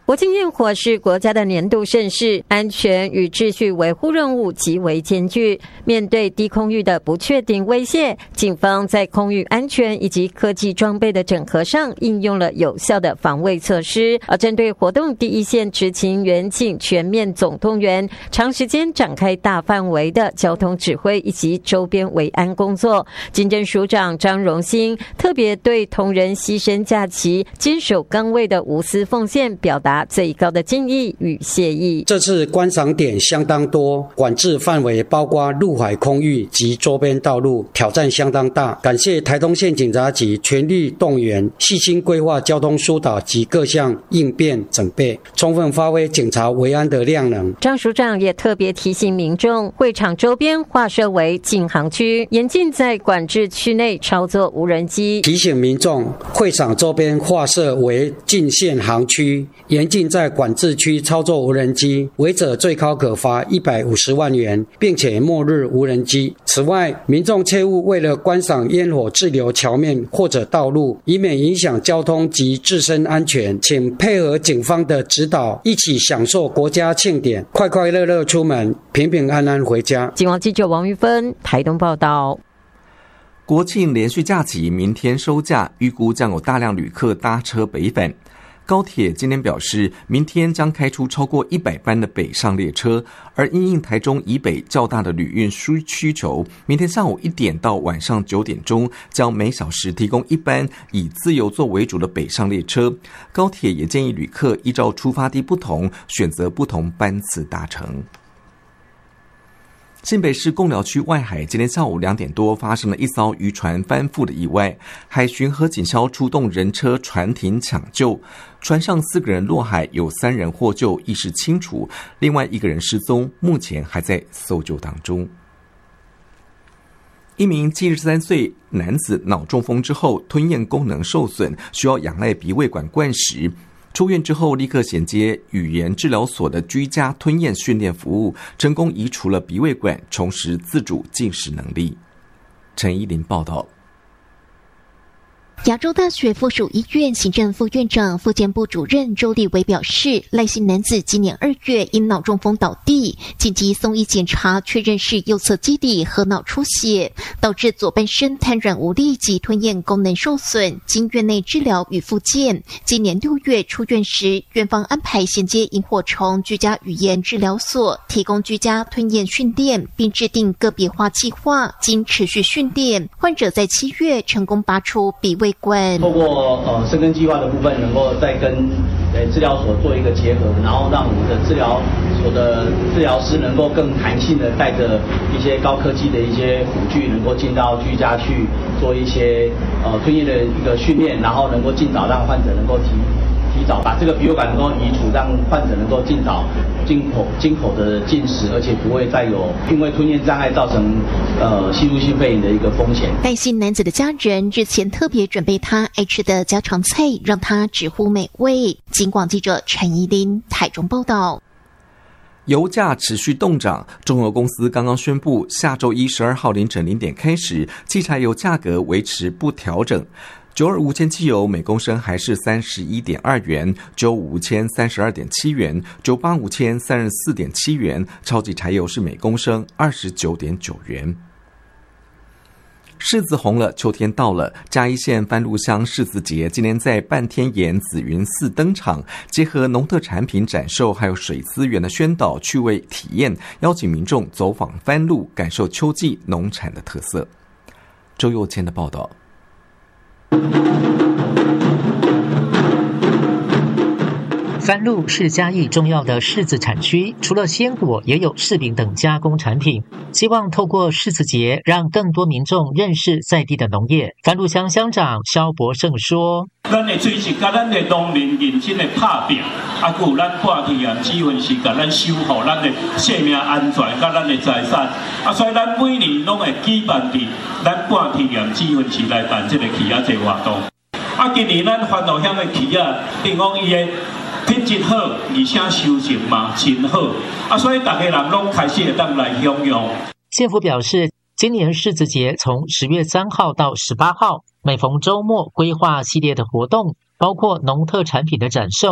国庆焰火是国家的年度盛事，安全与秩序维护任务极为艰巨。面对低空域的不确定威胁，警方在空域安全以及科技装备的整合上应用了有效的防卫措施。而针对活动第一线执勤员警全面总动员，长时间展开大范围的交通指挥以及周边维安工作。警政署长张荣兴特别对同仁牺牲假期、坚守岗位的无私奉献表达最高的敬意与谢意。 这次观赏点相当多，管制范围包括陆海空域及周边道路，挑战相当大。感谢台东县警察局全力动员，细心规划交通疏导及各项应变准备，充分发挥警察维安的量能。 张署长也特别提醒民众，会场周边划设为禁航区，严禁在管制区内操作无人机。 提醒民众，会场周边划设为禁限航区，严禁在管制区操作无人机，违者最高可罚150万元，并且末日无人机。此外，民众切勿为了观赏烟火滞留桥面或者道路，以免影响交通及自身安全，请配合警方的指导，一起享受国家庆典，快快乐乐出门，平平安安回家。 警网记者王玉芬台东报道。 国庆连续假期明天收假，预估将有大量旅客搭车北返。高铁今天表示，明天将开出超过100班的北上列车，而因应台中以北较大的旅运需求，明天下午1点到晚上9点钟，将每小时提供1班以自由座为主的北上列车。高铁也建议旅客依照出发地不同，选择不同班次搭乘。新北市贡寮区外海今天下午2点多发生了一艘渔船翻覆的意外，海巡和警消出动人车船艇抢救，船上4个人落海，有3人获救，意识清楚，另外1个人失踪，目前还在搜救当中。一名73岁男子脑中风之后吞咽功能受损，需要仰赖鼻胃管灌食，出院之后立刻衔接语言治疗所的居家吞咽训练服务，成功移除了鼻胃管，重拾自主进食能力。陈依林报道。 亚洲大学附属医院行政副院长、复健部主任周立伟表示，赖姓男子今年2月因脑中风倒地，紧急送医检查，确认是右侧基底和脑出血，导致左半身瘫软无力及吞咽功能受损，经院内治疗与复健。今年6月出院时，院方安排衔接萤火虫居家语言治疗所，提供居家吞咽训练，并制定个别化计划。经持续训练，患者在7月成功拔出鼻胃管。 透过深耕计划的部分，能够再跟治疗所做一个结合，然后让我们的治疗所的治疗师能够更弹性的带着一些高科技的一些辅具，能够进到居家去做一些吞咽的一个训练，然后能够尽早让患者能够提早把这个鼻胃管能够移除，让患者能够尽早经口的进食，而且不会再有因为吞咽障碍造成吸入性肺炎的一个风险。 赖姓男子的家人日前特别准备他爱吃的家常菜，让他直呼美味。警广记者陈怡琳台中报道。 油价持续动涨，中油公司刚刚宣布，下周一12号凌晨0点开始，汽柴油价格维持不调整。92无铅汽油每公升还是31.2元，95无铅32.7元，98无铅34.7元，超级柴油是每公升29.9元。柿子红了，秋天到了。嘉义县番路乡柿子节今天在半天岩紫云寺登场，结合农特产品展售还有水资源的宣导趣味体验，邀请民众走访番路，感受秋季农产的特色。周佑谦的报道。 番路是嘉义重要的柿子产区，除了鲜果，也有柿饼等加工产品。希望透过柿子节，让更多民众认识在地的农业。番路乡乡长萧伯胜说：“ 咱的最是甲咱的农民认真的打拼，还有咱半天啊，只份是甲咱守护咱的生命安全，甲咱的财产。所以咱每年拢会举办伫咱半天岩只份是来办这个企业节活动。今年咱番路乡的企业，等讲伊的品质好，而且收成嘛真好，所以大家人拢开始会当来享用。” 县府表示，今年柿子节从10月3号到18号，每逢周末规划系列的活动，包括农特产品的展售。